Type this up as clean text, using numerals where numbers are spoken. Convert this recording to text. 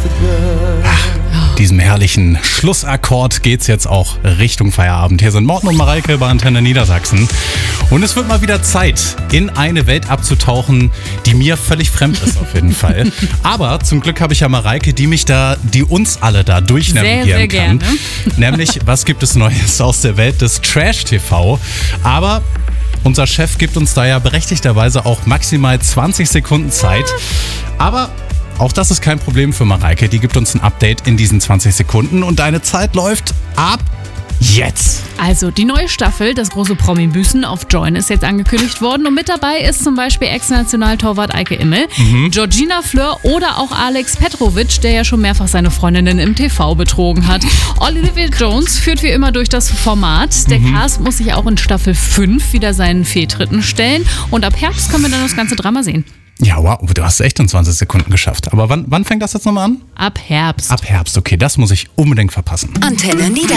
Diesem herrlichen Schlussakkord geht's jetzt auch Richtung Feierabend. Hier sind Morten und Mareike bei Antenne Niedersachsen. Und es wird mal wieder Zeit, in eine Welt abzutauchen, die mir völlig fremd ist auf jeden Fall. Aber zum Glück habe ich ja Mareike, die uns alle da durchnavigieren sehr kann. gerne. Nämlich, was gibt es Neues aus der Welt des Trash-TV? Aber unser Chef gibt uns da ja berechtigterweise auch maximal 20 Sekunden Zeit. Aber auch das ist kein Problem für Mareike. Die gibt uns ein Update in diesen 20 Sekunden und deine Zeit läuft ab jetzt. Also die neue Staffel, das große Promi-Büßen auf Join, ist jetzt angekündigt worden. Und mit dabei ist zum Beispiel Ex-Nationaltorwart Eike Immel, Georgina Fleur oder auch Alex Petrovic, der ja schon mehrfach seine Freundinnen im TV betrogen hat. Olivia Jones führt wie immer durch das Format. Der Cast muss sich auch in Staffel 5 wieder seinen Fehltritten stellen. Und ab Herbst können wir dann das ganze Drama sehen. Ja, wow, du hast es echt in 20 Sekunden geschafft. Aber wann fängt das jetzt nochmal an? Ab Herbst. Ab Herbst, okay, das muss ich unbedingt verpassen. Antenne Niedersachsen.